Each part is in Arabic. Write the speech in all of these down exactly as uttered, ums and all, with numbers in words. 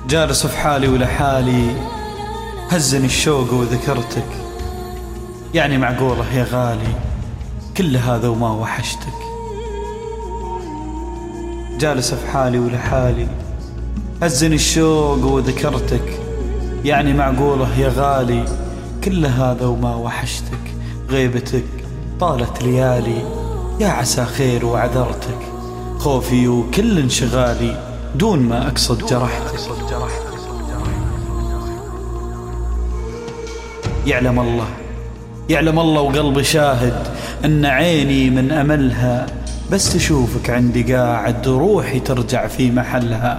جالس في حالي ولحالي، هزني الشوق وذكرتك. يعني معقولة يا غالي كل هذا وما وحشتك؟ جالس في حالي ولحالي، هزني الشوق وذكرتك. يعني معقولة يا غالي كل هذا وما وحشتك؟ غيبتك طالت ليالي، يا عسى خير وعذرتك. خوفي وكل انشغالي دون ما أقصد جرحتك. يعلم الله يعلم الله وقلبي شاهد أن عيني من أملها بس تشوفك عندي قاعد، روحي ترجع في محلها.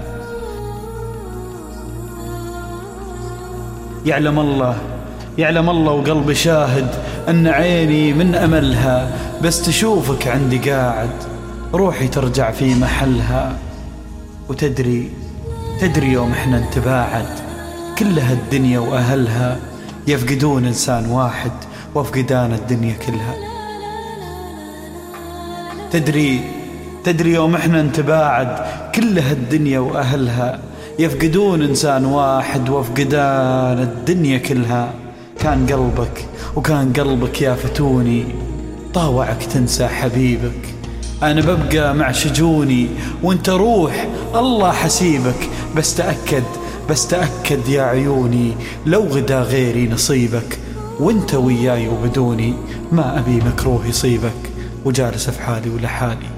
يعلم الله يعلم الله وقلبي شاهد أن عيني من أملها بس تشوفك عندي قاعد، روحي ترجع في محلها. وتدري تدري يوم احنا نتباعد كل هالدنيا وأهلها يفقدون إنسان واحد وافقدان الدنيا كلها. تدري تدري يوم احنا نتباعد كل هالدنيا وأهلها يفقدون إنسان واحد وافقدان الدنيا كلها. كان قلبك وكان قلبك يا فتوني طاوعك تنسى حبيبك. أنا ببقى مع شجوني وانت روح الله حسيبك. بس تأكد بس تأكد يا عيوني لو غدا غيري نصيبك، وانت وياي وبدوني ما أبي مكروه يصيبك. وجالس في حالي ولحالي